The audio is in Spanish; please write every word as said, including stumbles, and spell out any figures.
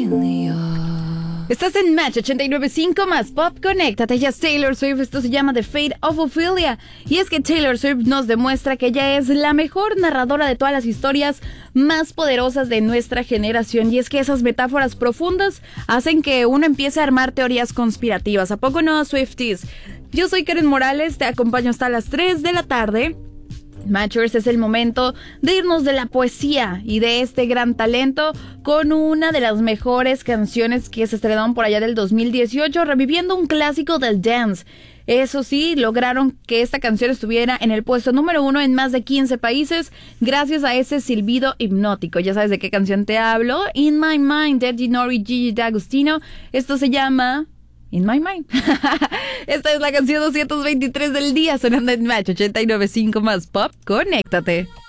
Estás en Match ochenta y nueve punto cinco más Pop, conéctate, ya es Taylor Swift. Esto se llama The Fate of Ophelia. Y es que Taylor Swift nos demuestra que ella es la mejor narradora de todas las historias más poderosas de nuestra generación. Y es que esas metáforas profundas hacen que uno empiece a armar teorías conspirativas. ¿A poco no, Swifties? Yo soy Karen Morales, te acompaño hasta las tres de la tarde. Matchers, es el momento de irnos de la poesía y de este gran talento con una de las mejores canciones que se estrenaron por allá del dos mil dieciocho, reviviendo un clásico del dance. Eso sí, lograron que esta canción estuviera en el puesto número uno en más de quince países gracias a ese silbido hipnótico. Ya sabes de qué canción te hablo. In My Mind, de Ginori Gigi D'Agostino. Esto se llama In My Mind. Esta es la canción doscientos veintitrés del día, sonando en Match ochenta y nueve punto cinco más Pop. Conéctate.